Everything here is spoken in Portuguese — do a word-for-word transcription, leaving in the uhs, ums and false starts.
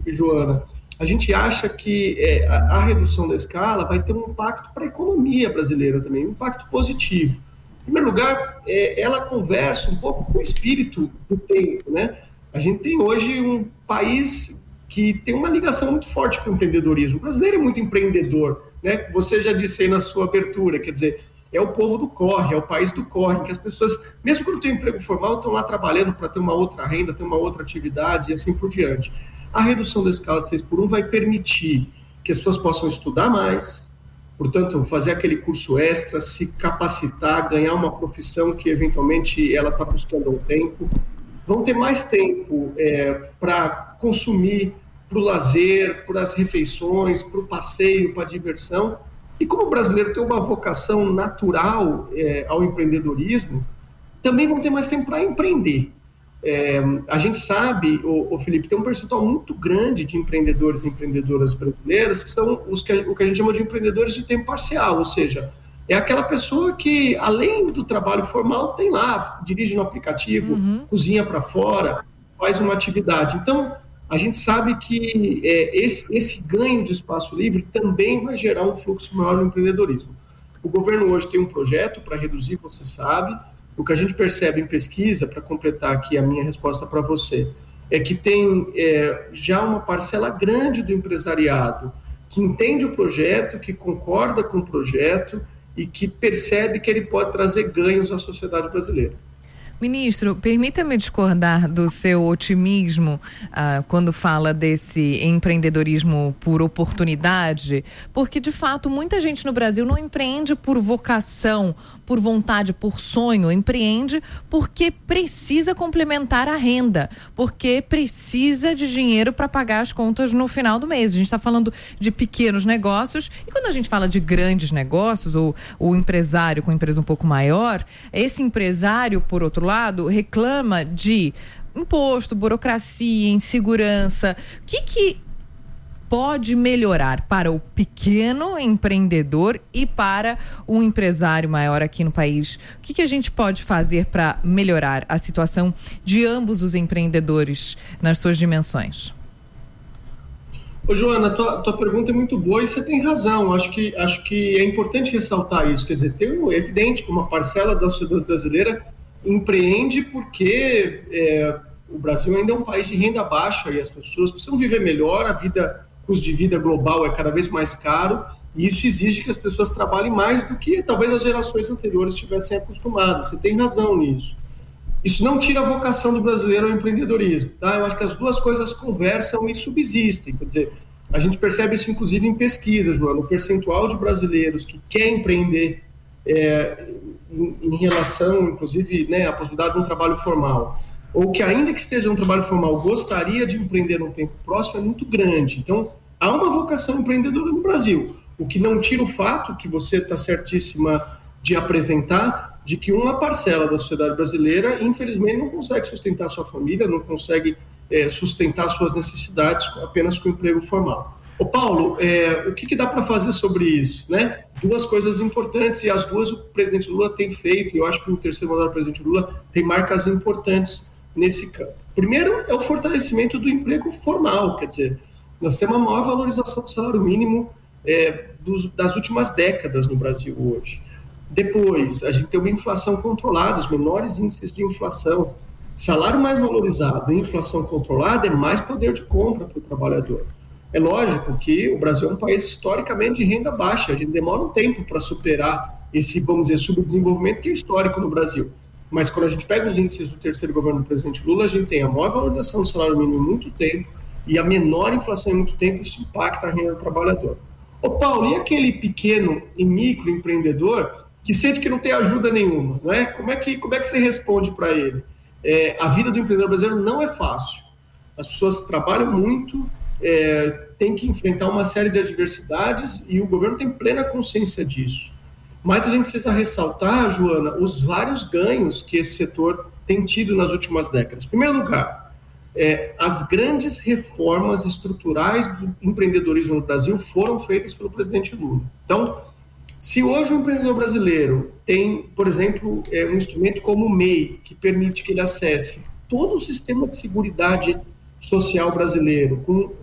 e Joana, a gente acha que é, a, a redução da escala vai ter um impacto para a economia brasileira também, um impacto positivo. Em primeiro lugar, é, ela conversa um pouco com o espírito do tempo, né? A gente tem hoje um país que tem uma ligação muito forte com o empreendedorismo. O brasileiro é muito empreendedor, né? Você já disse aí na sua abertura, quer dizer, é o povo do corre, é o país do corre, que as pessoas, mesmo quando tem emprego formal, estão lá trabalhando para ter uma outra renda, ter uma outra atividade e assim por diante. A redução da escala de seis por um vai permitir que as pessoas possam estudar mais, portanto, fazer aquele curso extra, se capacitar, ganhar uma profissão que eventualmente ela está buscando há um tempo. Vão ter mais tempo é, para consumir, para o lazer, para as refeições, para o passeio, para a diversão. E como o brasileiro tem uma vocação natural é, ao empreendedorismo, também vão ter mais tempo para empreender. É, a gente sabe, o, o Felipe, tem um percentual muito grande de empreendedores e empreendedoras brasileiras que são os que, o que a gente chama de empreendedores de tempo parcial, ou seja, é aquela pessoa que, além do trabalho formal, tem lá, dirige no aplicativo, uhum. cozinha para fora, faz uma atividade. Então, a gente sabe que é, esse, esse ganho de espaço livre também vai gerar um fluxo maior no empreendedorismo. O governo hoje tem um projeto para reduzir, você sabe. O que a gente percebe em pesquisa, para completar aqui a minha resposta para você, é que tem é, já uma parcela grande do empresariado que entende o projeto, que concorda com o projeto e que percebe que ele pode trazer ganhos à sociedade brasileira. Ministro, permita-me discordar do seu otimismo ah, quando fala desse empreendedorismo por oportunidade, porque de fato muita gente no Brasil não empreende por vocação, por vontade, por sonho, empreende porque precisa complementar a renda, porque precisa de dinheiro para pagar as contas no final do mês. A gente está falando de pequenos negócios e quando a gente fala de grandes negócios ou o empresário com empresa um pouco maior, esse empresário, por outro lado, lado, reclama de imposto, burocracia, insegurança. O que que pode melhorar para o pequeno empreendedor e para o empresário maior aqui no país? O que que a gente pode fazer para melhorar a situação de ambos os empreendedores nas suas dimensões? Ô, Joana, tua, tua pergunta é muito boa e você tem razão. Acho que, acho que é importante ressaltar isso. Quer dizer, tem, é evidente que uma parcela da sociedade brasileira empreende porque é, o Brasil ainda é um país de renda baixa e as pessoas precisam viver melhor, a vida, o custo de vida global é cada vez mais caro e isso exige que as pessoas trabalhem mais do que talvez as gerações anteriores estivessem acostumadas. Você tem razão nisso. Isso não tira a vocação do brasileiro ao empreendedorismo, tá? Eu acho que as duas coisas conversam e subsistem. Quer dizer, a gente percebe isso inclusive em pesquisa, Joana, o percentual de brasileiros que quer empreender é, em, em relação, inclusive, né, à possibilidade de um trabalho formal, ou que ainda que esteja um trabalho formal, gostaria de empreender num tempo próximo, é muito grande. Então, há uma vocação empreendedora no Brasil, o que não tira o fato que você está certíssima de apresentar, de que uma parcela da sociedade brasileira, infelizmente, não consegue sustentar sua família, não consegue é, sustentar suas necessidades apenas com emprego formal. Ô Paulo, é, o que, que dá para fazer sobre isso, né? Duas coisas importantes, e as duas o presidente Lula tem feito, e eu acho que o terceiro mandato do presidente Lula tem marcas importantes nesse campo. Primeiro é o fortalecimento do emprego formal, quer dizer, nós temos a maior valorização do salário mínimo é, dos, das últimas décadas no Brasil hoje. Depois, a gente tem uma inflação controlada, os menores índices de inflação. Salário mais valorizado e inflação controlada é mais poder de compra para o trabalhador. É lógico que o Brasil é um país historicamente de renda baixa, a gente demora um tempo para superar esse, vamos dizer, subdesenvolvimento que é histórico no Brasil. Mas quando a gente pega os índices do terceiro governo do presidente Lula, a gente tem a maior valorização do salário mínimo em muito tempo e a menor inflação em muito tempo, isso impacta a renda do trabalhador. Ô Paulo, e aquele pequeno e microempreendedor que sente que não tem ajuda nenhuma, não é? Como é que, como é que você responde para ele? É, a vida do empreendedor brasileiro não é fácil. As pessoas trabalham muito, é, tem que enfrentar uma série de adversidades e o governo tem plena consciência disso. Mas a gente precisa ressaltar, Joana, os vários ganhos que esse setor tem tido nas últimas décadas. Em primeiro lugar, é, as grandes reformas estruturais do empreendedorismo no Brasil foram feitas pelo presidente Lula. Então, se hoje o empreendedor brasileiro tem, por exemplo, é, um instrumento como o M E I, que permite que ele acesse todo o sistema de seguridade social brasileiro, com